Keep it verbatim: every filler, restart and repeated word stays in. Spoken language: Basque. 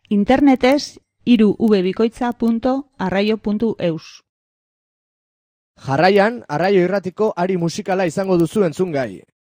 Internetez hiru v bikoitza punto arraio puntu eus. Jarraian, Arraio Irratiko ari musikala izango duzu entzungai.